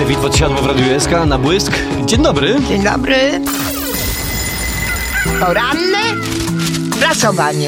Ewi Podsiadło w Radiu SK na błysk. Dzień dobry. Dzień dobry. Poranne prasowanie.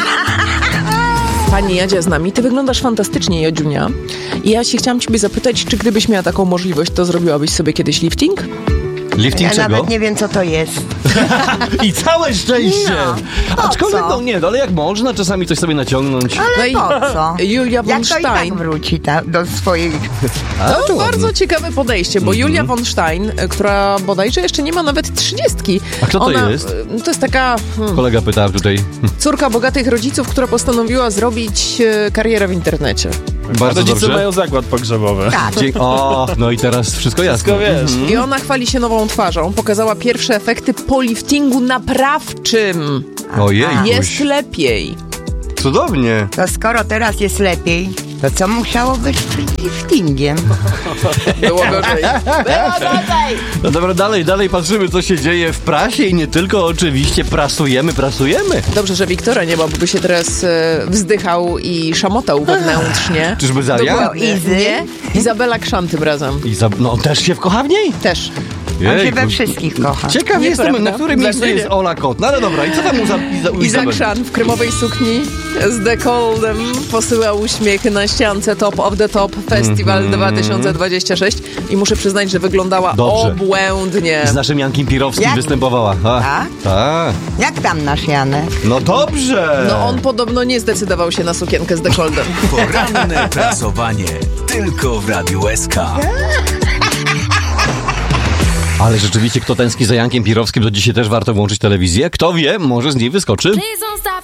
Pani Jadzia z nami. Ty wyglądasz fantastycznie, Jadziunia. I ja się chciałam ciebie zapytać, czy gdybyś miała taką możliwość, to zrobiłabyś sobie kiedyś lifting? Lifting Ja czego? nawet nie wiem, co to jest. I całe szczęście! No, Aczkolwiek, po co? ale jak można czasami coś sobie naciągnąć. Ale i po co? Julia von Jak to i tak Stein. wróci do swoich... To bardzo ciekawe podejście, bo Julia von Stein, która bodajże jeszcze nie ma nawet 30. A kto to jest? To jest taka Kolega pytał tutaj. córka bogatych rodziców, która postanowiła zrobić karierę w internecie. Bardzo Rodzice dobrze. mają zakład pogrzebowy. Tak. O, no i teraz wszystko jasne. Wszystko wiesz. I ona chwali się nową twarzą. Pokazała pierwsze efekty po liftingu naprawczym. Ojej, Jest lepiej. cudownie. To skoro teraz jest lepiej, to co musiało być przed liftingiem? Było gorzej. No dobra, dalej patrzymy, co się dzieje w prasie i nie tylko, oczywiście prasujemy. Dobrze, że Wiktora nie ma, bo by się teraz wzdychał i szamotał wewnętrznie. Czyżby Zaria? Dokładnie. Izy? Nie? Izabela Krzan tym razem. No on też się wkocha w niej? Też. On się we wszystkich kocha. Ciekaw jestem, Nieprawda. na którym miejscu Dlaczego? jest Ola Kot. No ale dobra, i co tam u Iza Izabeli? Krzan w kremowej sukni z dekoldem posyła uśmiechy na ściance Top of the Top Festival 2026 i muszę przyznać, że wyglądała Dobrze. obłędnie. Z naszym Jankiem Pirowskim Jak? występowała. Tak? Tak. Jak tam nasz Janek? No dobrze. No on podobno nie zdecydował się na sukienkę z dekoldem. Poranne prasowanie tylko w Radiu SK. Ale rzeczywiście, kto tęskni za Jankiem Pirowskim, to dzisiaj też warto włączyć telewizję. Kto wie, może z niej wyskoczy. Please don't stop.